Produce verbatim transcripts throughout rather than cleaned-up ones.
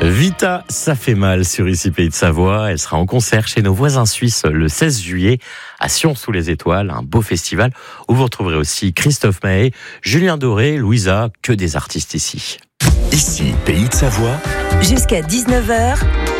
Vita, ça fait mal sur Ici Pays de Savoie. Elle sera en concert chez nos voisins suisses le seize juillet à Sion-sous-les-Étoiles, un beau festival où vous retrouverez aussi Christophe Mahé, Julien Doré, Louisa, que des artistes ici. Ici Pays de Savoie. Jusqu'à dix-neuf heures.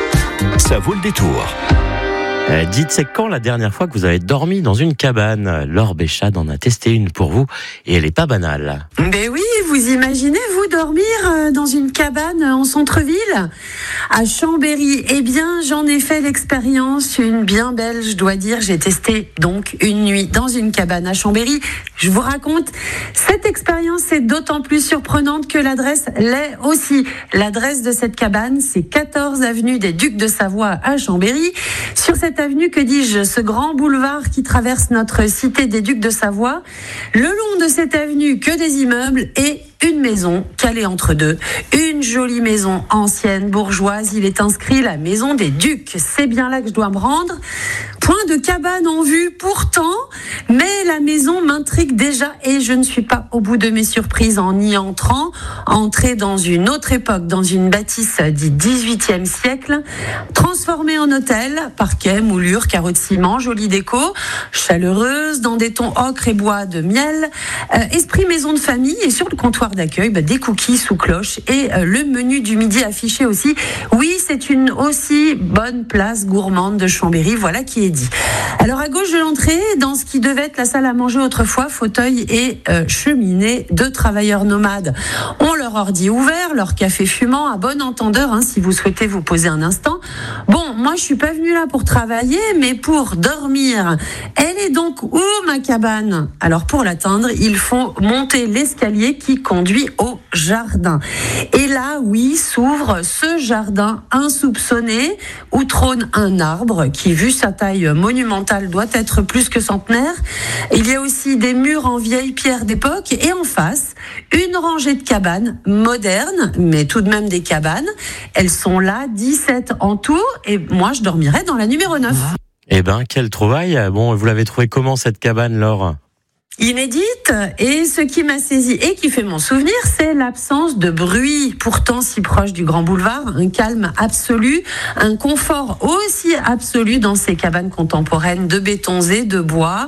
Ça vaut le détour. Euh, dites, c'est quand la dernière fois que vous avez dormi dans une cabane? Laure Béchade en a testé une pour vous et elle est pas banale. Ben oui, vous imaginez, vous, dormir dans une cabane en centre-ville? À Chambéry, eh bien, j'en ai fait l'expérience, une bien belle, je dois dire. J'ai testé donc une nuit dans une cabane à Chambéry. Je vous raconte, cette expérience est d'autant plus surprenante que l'adresse l'est aussi. L'adresse de cette cabane, c'est quatorze avenue des Ducs de Savoie à Chambéry. Sur cette avenue, que dis-je, ce grand boulevard qui traverse notre cité des Ducs de Savoie, le long de cette avenue, que des immeubles et une maison calée entre deux, une jolie maison ancienne, bourgeoise. Il est inscrit la maison des Ducs. C'est bien là que je dois me rendre. Point de cabane en vue pourtant, mais la maison m'intrigue déjà et je ne suis pas au bout de mes surprises en y entrant. Entrer dans une autre époque, dans une bâtisse du dix-huitième siècle, transformée en hôtel, parquet, moulure, carreaux de ciment, jolie déco, chaleureuse, dans des tons ocre et bois de miel, euh, esprit maison de famille et sur le comptoir d'accueil, bah, des cookies sous cloche et euh, le menu du midi affiché aussi. Oui, c'est une aussi bonne place gourmande de Chambéry, voilà qui est dit. Alors à gauche de l'entrée, dans ce qui devait être la salle à manger autrefois, fauteuil et euh, cheminée, deux travailleurs nomades ont leur ordi ouvert, leur café fumant à bon entendeur, hein, si vous souhaitez vous poser un instant. Bon, moi je suis pas venue là pour travailler, mais pour dormir. Elle est donc où ma cabane? Alors pour l'atteindre, il faut monter l'escalier qui conduit au jardin. Et là, oui, s'ouvre ce jardin insoupçonné où trône un arbre qui, vu sa taille monumentale, doit être plus que centenaire. Il y a aussi des murs en vieille pierre d'époque et en face, une rangée de cabanes modernes, mais tout de même des cabanes. Elles sont là, dix-sept en tout, et moi je dormirai dans la numéro neuf. Eh ben, quelle trouvaille. Bon, vous l'avez trouvée comment cette cabane, Laure? Inédite, et ce qui m'a saisi et qui fait mon souvenir, c'est l'absence de bruit, pourtant si proche du grand boulevard, un calme absolu, un confort aussi absolu dans ces cabanes contemporaines de bétonzé, de bois,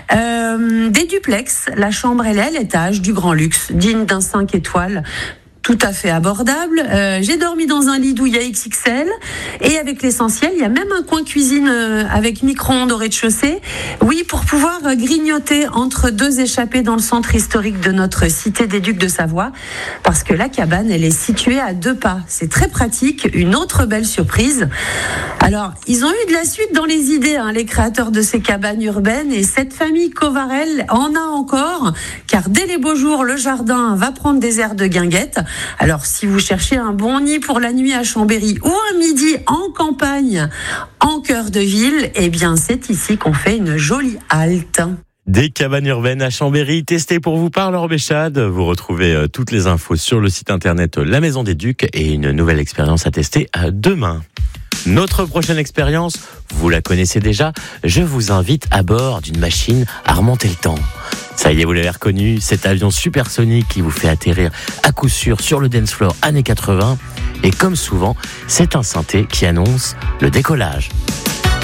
euh, des duplex, la chambre et l'étage du grand luxe, digne d'un cinq étoiles. Tout à fait abordable. Euh, j'ai dormi dans un lit douillet X X L et avec l'essentiel, il y a même un coin cuisine euh, avec micro-ondes au rez-de-chaussée. Oui, pour pouvoir grignoter entre deux échappées dans le centre historique de notre cité des Ducs de Savoie, parce que la cabane, elle est située à deux pas. C'est très pratique. Une autre belle surprise. Alors, ils ont eu de la suite dans les idées, hein, les créateurs de ces cabanes urbaines, et cette famille Covarel en a encore, car dès les beaux jours, le jardin va prendre des airs de guinguette. Alors, si vous cherchez un bon nid pour la nuit à Chambéry ou un midi en campagne, en cœur de ville, eh bien, c'est ici qu'on fait une jolie halte. Des cabanes urbaines à Chambéry, testées pour vous par Laure Béchade. Vous retrouvez toutes les infos sur le site internet La Maison des Ducs et une nouvelle expérience à tester demain. Notre prochaine expérience, vous la connaissez déjà, je vous invite à bord d'une machine à remonter le temps. Ça y est, vous l'avez reconnu, cet avion supersonique qui vous fait atterrir à coup sûr sur le dance floor années quatre-vingts. Et comme souvent, c'est un synthé qui annonce le décollage.